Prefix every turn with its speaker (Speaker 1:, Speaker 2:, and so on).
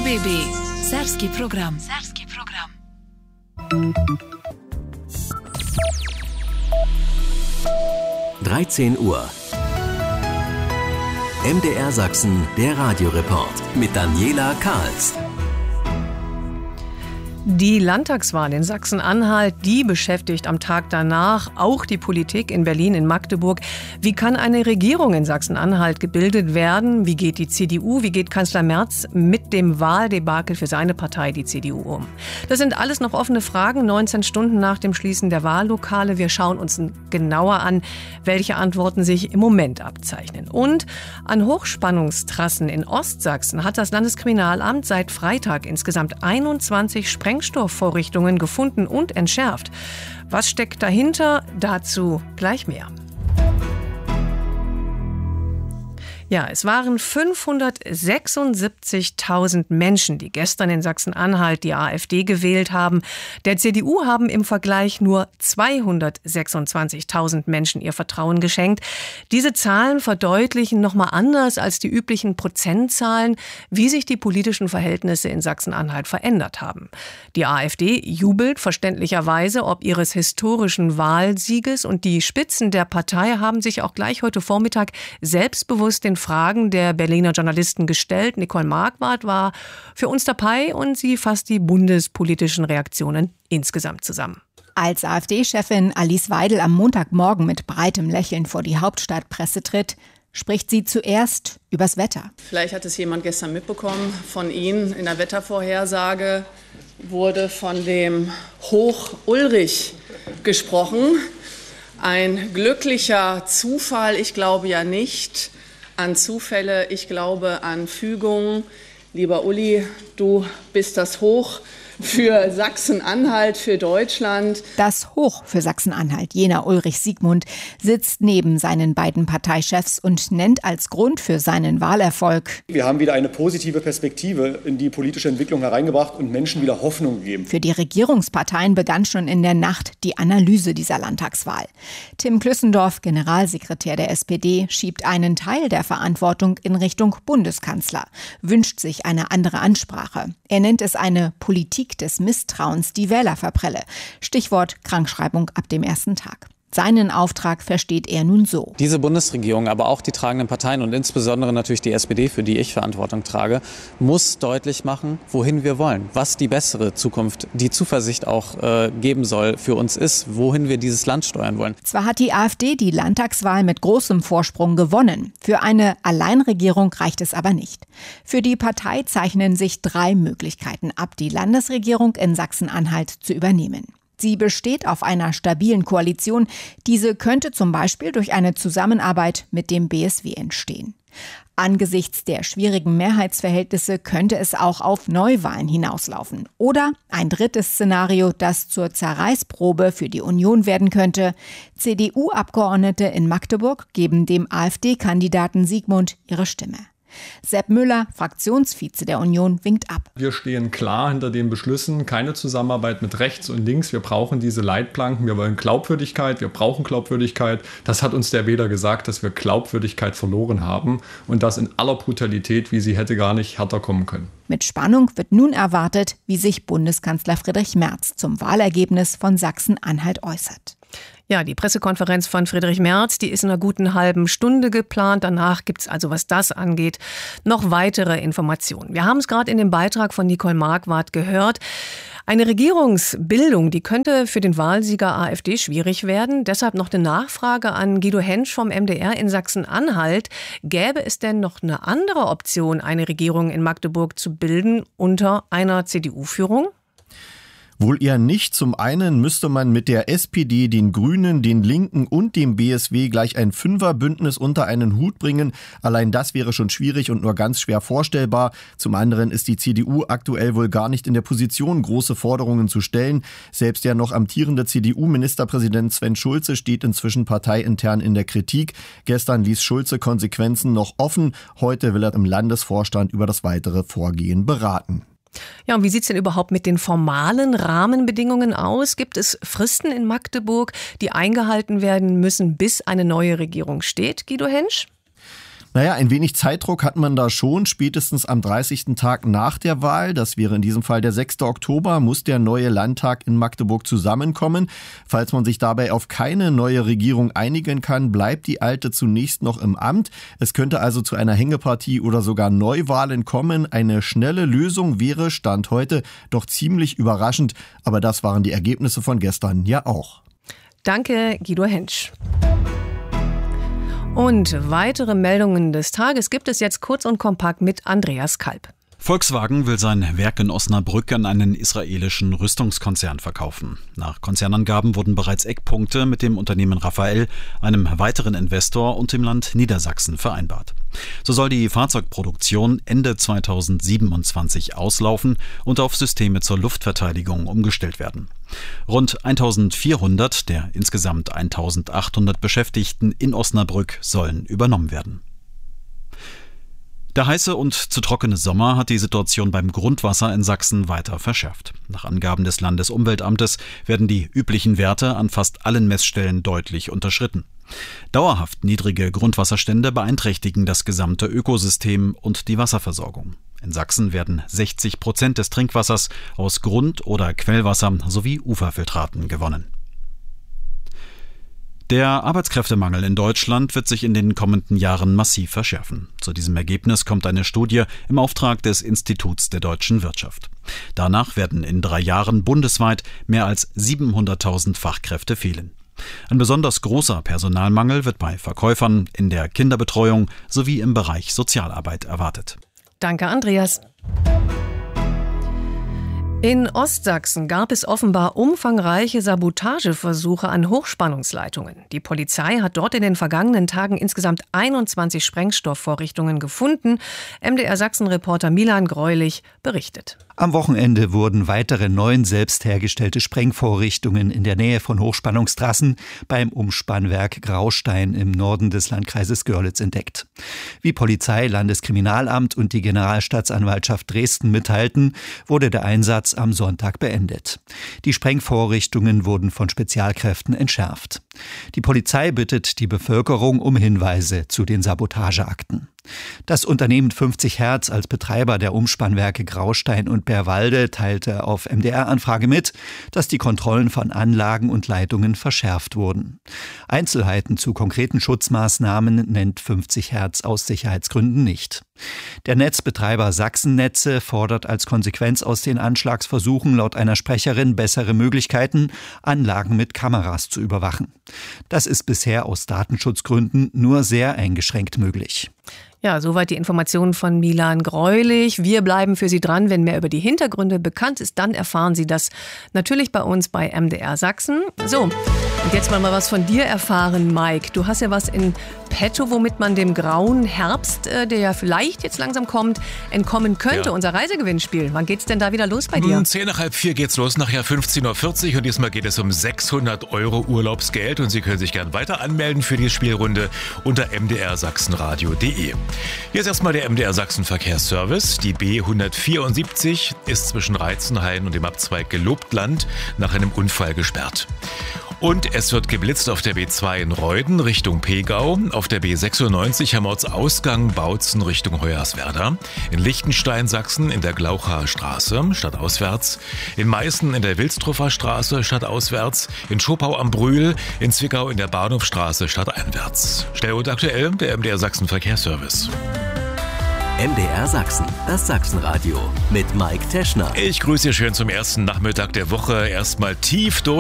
Speaker 1: SBB, Serbski program.
Speaker 2: 13 Uhr. MDR Sachsen, der Radioreport mit Daniela Kahls.
Speaker 3: Die Landtagswahl in Sachsen-Anhalt, die beschäftigt am Tag danach auch die Politik in Berlin, in Magdeburg. Wie kann eine Regierung in Sachsen-Anhalt gebildet werden? Wie geht die CDU, wie geht Kanzler Merz mit dem Wahldebakel für seine Partei, die CDU, um? Das sind alles noch offene Fragen, 19 Stunden nach dem Schließen der Wahllokale. Wir schauen uns genauer an, welche Antworten sich im Moment abzeichnen. Und an Hochspannungstrassen in Ostsachsen hat das Landeskriminalamt seit Freitag insgesamt 21 Sprengstoffvorrichtungen gefunden und entschärft. Was steckt dahinter? Dazu gleich mehr. Ja, es waren 576.000 Menschen, die gestern in Sachsen-Anhalt die AfD gewählt haben. Der CDU haben im Vergleich nur 226.000 Menschen ihr Vertrauen geschenkt. Diese Zahlen verdeutlichen nochmal anders als die üblichen Prozentzahlen, wie sich die politischen Verhältnisse in Sachsen-Anhalt verändert haben. Die AfD jubelt verständlicherweise ob ihres historischen Wahlsieges und die Spitzen der Partei haben sich auch gleich heute Vormittag selbstbewusst den Fragen der Berliner Journalisten gestellt. Nicole Marquardt war für uns dabei und sie fasst die bundespolitischen Reaktionen insgesamt zusammen.
Speaker 4: Als AfD-Chefin Alice Weidel am Montagmorgen mit breitem Lächeln vor die Hauptstadtpresse tritt, spricht sie zuerst übers Wetter.
Speaker 5: Vielleicht hat es jemand gestern mitbekommen von Ihnen. In der Wettervorhersage wurde von dem Hoch Ulrich gesprochen. Ein glücklicher Zufall, ich glaube ja nicht an Zufälle, ich glaube an Fügungen. Lieber Uli, du bist das Hoch für Sachsen-Anhalt, für Deutschland.
Speaker 4: Das Hoch für Sachsen-Anhalt, jener Ulrich Siegmund, sitzt neben seinen beiden Parteichefs und nennt als Grund für seinen Wahlerfolg:
Speaker 6: Wir haben wieder eine positive Perspektive in die politische Entwicklung hereingebracht und Menschen wieder Hoffnung gegeben.
Speaker 4: Für die Regierungsparteien begann schon in der Nacht die Analyse dieser Landtagswahl. Tim Klüssendorf, Generalsekretär der SPD, schiebt einen Teil der Verantwortung in Richtung Bundeskanzler, wünscht sich eine andere Ansprache. Er nennt es eine Politik des Misstrauens, die Wähler verprelle. Stichwort Krankschreibung ab dem ersten Tag. Seinen Auftrag versteht er nun so:
Speaker 7: Diese Bundesregierung, aber auch die tragenden Parteien und insbesondere natürlich die SPD, für die ich Verantwortung trage, muss deutlich machen, wohin wir wollen, was die bessere Zukunft, die Zuversicht auch geben soll für uns ist, wohin wir dieses Land steuern wollen.
Speaker 4: Zwar hat die AfD die Landtagswahl mit großem Vorsprung gewonnen. Für eine Alleinregierung reicht es aber nicht. Für die Partei zeichnen sich 3 Möglichkeiten ab, die Landesregierung in Sachsen-Anhalt zu übernehmen. Sie besteht auf einer stabilen Koalition. Diese könnte zum Beispiel durch eine Zusammenarbeit mit dem BSW entstehen. Angesichts der schwierigen Mehrheitsverhältnisse könnte es auch auf Neuwahlen hinauslaufen. Oder ein drittes Szenario, das zur Zerreißprobe für die Union werden könnte: CDU-Abgeordnete in Magdeburg geben dem AfD-Kandidaten Siegmund ihre Stimme. Sepp Müller, Fraktionsvize der Union, winkt ab.
Speaker 8: Wir stehen klar hinter den Beschlüssen, keine Zusammenarbeit mit rechts und links. Wir brauchen diese Leitplanken, wir wollen Glaubwürdigkeit, wir brauchen Glaubwürdigkeit. Das hat uns der Wähler gesagt, dass wir Glaubwürdigkeit verloren haben und das in aller Brutalität, wie sie hätte gar nicht härter kommen können.
Speaker 4: Mit Spannung wird nun erwartet, wie sich Bundeskanzler Friedrich Merz zum Wahlergebnis von Sachsen-Anhalt äußert.
Speaker 3: Ja, die Pressekonferenz von Friedrich Merz, die ist in einer guten halben Stunde geplant. Danach gibt's also, was das angeht, noch weitere Informationen. Wir haben es gerade in dem Beitrag von Nicole Marquardt gehört. Eine Regierungsbildung, die könnte für den Wahlsieger AfD schwierig werden. Deshalb noch eine Nachfrage an Guido Hensch vom MDR in Sachsen-Anhalt. Gäbe es denn noch eine andere Option, eine Regierung in Magdeburg zu bilden unter einer CDU-Führung?
Speaker 9: Wohl eher nicht. Zum einen müsste man mit der SPD, den Grünen, den Linken und dem BSW gleich ein Fünferbündnis unter einen Hut bringen. Allein das wäre schon schwierig und nur ganz schwer vorstellbar. Zum anderen ist die CDU aktuell wohl gar nicht in der Position, große Forderungen zu stellen. Selbst der noch amtierende CDU-Ministerpräsident Sven Schulze steht inzwischen parteiintern in der Kritik. Gestern ließ Schulze Konsequenzen noch offen. Heute will er im Landesvorstand über das weitere Vorgehen beraten.
Speaker 3: Ja, und wie sieht es denn überhaupt mit den formalen Rahmenbedingungen aus? Gibt es Fristen in Magdeburg, die eingehalten werden müssen, bis eine neue Regierung steht, Guido Hensch?
Speaker 9: Naja, ein wenig Zeitdruck hat man da schon. Spätestens am 30. Tag nach der Wahl, das wäre in diesem Fall der 6. Oktober, muss der neue Landtag in Magdeburg zusammenkommen. Falls man sich dabei auf keine neue Regierung einigen kann, bleibt die alte zunächst noch im Amt. Es könnte also zu einer Hängepartie oder sogar Neuwahlen kommen. Eine schnelle Lösung wäre, Stand heute, doch ziemlich überraschend. Aber das waren die Ergebnisse von gestern ja auch.
Speaker 3: Danke, Guido Hentsch. Und weitere Meldungen des Tages gibt es jetzt kurz und kompakt mit Andreas Kalb.
Speaker 10: Volkswagen will sein Werk in Osnabrück an einen israelischen Rüstungskonzern verkaufen. Nach Konzernangaben wurden bereits Eckpunkte mit dem Unternehmen Rafael, einem weiteren Investor und dem Land Niedersachsen vereinbart. So soll die Fahrzeugproduktion Ende 2027 auslaufen und auf Systeme zur Luftverteidigung umgestellt werden. Rund 1400 der insgesamt 1800 Beschäftigten in Osnabrück sollen übernommen werden. Der heiße und zu trockene Sommer hat die Situation beim Grundwasser in Sachsen weiter verschärft. Nach Angaben des Landesumweltamtes werden die üblichen Werte an fast allen Messstellen deutlich unterschritten. Dauerhaft niedrige Grundwasserstände beeinträchtigen das gesamte Ökosystem und die Wasserversorgung. In Sachsen werden 60% des Trinkwassers aus Grund- oder Quellwasser sowie Uferfiltraten gewonnen. Der Arbeitskräftemangel in Deutschland wird sich in den kommenden Jahren massiv verschärfen. Zu diesem Ergebnis kommt eine Studie im Auftrag des Instituts der deutschen Wirtschaft. Danach werden in 3 Jahren bundesweit mehr als 700.000 Fachkräfte fehlen. Ein besonders großer Personalmangel wird bei Verkäufern, in der Kinderbetreuung sowie im Bereich Sozialarbeit erwartet.
Speaker 3: Danke, Andreas. In Ostsachsen gab es offenbar umfangreiche Sabotageversuche an Hochspannungsleitungen. Die Polizei hat dort in den vergangenen Tagen insgesamt 21 Sprengstoffvorrichtungen gefunden. MDR-Sachsen-Reporter Milan Greulich berichtet.
Speaker 11: Am Wochenende wurden weitere 9 selbst hergestellte Sprengvorrichtungen in der Nähe von Hochspannungstrassen beim Umspannwerk Graustein im Norden des Landkreises Görlitz entdeckt. Wie Polizei, Landeskriminalamt und die Generalstaatsanwaltschaft Dresden mitteilten, wurde der Einsatz am Sonntag beendet. Die Sprengvorrichtungen wurden von Spezialkräften entschärft. Die Polizei bittet die Bevölkerung um Hinweise zu den Sabotageakten. Das Unternehmen 50 Hertz als Betreiber der Umspannwerke Graustein und Bärwalde teilte auf MDR-Anfrage mit, dass die Kontrollen von Anlagen und Leitungen verschärft wurden. Einzelheiten zu konkreten Schutzmaßnahmen nennt 50 Hertz aus Sicherheitsgründen nicht. Der Netzbetreiber Sachsennetze fordert als Konsequenz aus den Anschlagsversuchen laut einer Sprecherin bessere Möglichkeiten, Anlagen mit Kameras zu überwachen. Das ist bisher aus Datenschutzgründen nur sehr eingeschränkt möglich.
Speaker 3: Ja, soweit die Informationen von Milan Greulich. Wir bleiben für Sie dran. Wenn mehr über die Hintergründe bekannt ist, dann erfahren Sie das natürlich bei uns bei MDR Sachsen. So, und jetzt wollen wir was von dir erfahren, Mike. Du hast ja was in petto, womit man dem grauen Herbst, der ja vielleicht jetzt langsam kommt, entkommen könnte. Ja. Unser Reisegewinnspiel. Wann geht's denn da wieder los bei dir?
Speaker 12: 3:10 geht's los, nachher 15:40 Uhr. Und diesmal geht es um 600 € Urlaubsgeld. Und Sie können sich gern weiter anmelden für die Spielrunde unter mdrsachsenradio.de. Hier ist erstmal der MDR Sachsen Verkehrsservice. Die B174 ist zwischen Reizenhain und dem Abzweig Gelobtland nach einem Unfall gesperrt. Und es wird geblitzt auf der B2 in Reuden Richtung Pegau, auf der B96 Hermortsausgang Bautzen Richtung Hoyerswerda, in Lichtenstein Sachsen in der Glaucher Straße stadtauswärts, in Meißen in der Wilstruffer Straße stadtauswärts, in Schopau am Brühl, in Zwickau in der Bahnhofstraße stadteinwärts. Schnell und aktuell der MDR Sachsen Verkehrsservice.
Speaker 2: MDR Sachsen, das Sachsenradio mit Mike Teschner.
Speaker 12: Ich grüße Sie schön zum ersten Nachmittag der Woche. Erstmal tief durch.